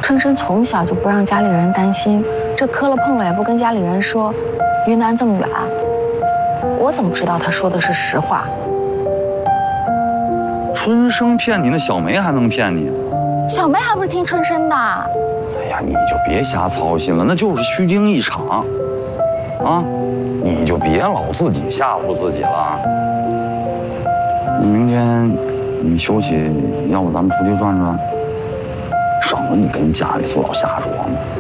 春生从小就不让家里人担心，这磕了碰了也不跟家里人说。云南这么远，我怎么知道他说的是实话？ 春生骗你，那小梅还能骗你？ 小梅还不是听春生的？ 哎呀，你就别瞎操心了，那就是虚惊一场，啊，你就别老自己吓唬自己了。明天你休息，要不咱们出去转转，省得你跟家里头老瞎琢磨。